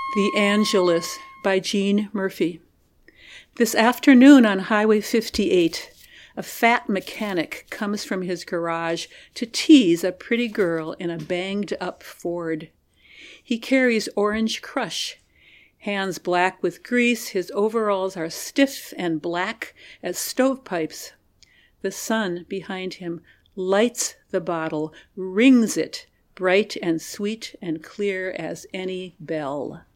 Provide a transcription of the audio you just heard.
The Angelus by Gene Murphy. This afternoon on Highway 58, a fat mechanic comes from his garage to tease a pretty girl in a banged-up Ford. He carries Orange Crush. Hands black with grease, his overalls are stiff and black as stovepipes. The sun behind him lights the bottle, rings it, bright and sweet and clear as any bell.